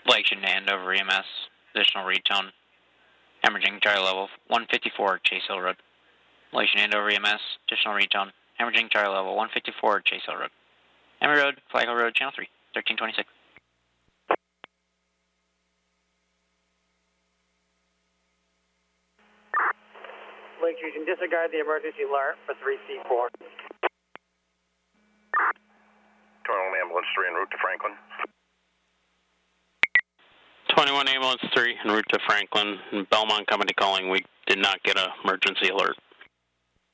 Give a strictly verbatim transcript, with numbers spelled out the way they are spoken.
Lake and Andover E M S, additional retone. Hemorrhaging Charlie level one fifty-four Chase Hill Road. Lake and Andover E M S, additional retone. Hemorrhaging Charlie level one fifty-four Chase Hill Road. Emory Road, Flag Hill Road, Channel three, thirteen twenty-six. Lake, you can disregard the emergency alert for three C four. twenty-one Ambulance three en route to Franklin. twenty-one Ambulance three en route to Franklin. Belmont Company calling. We did not get an emergency alert.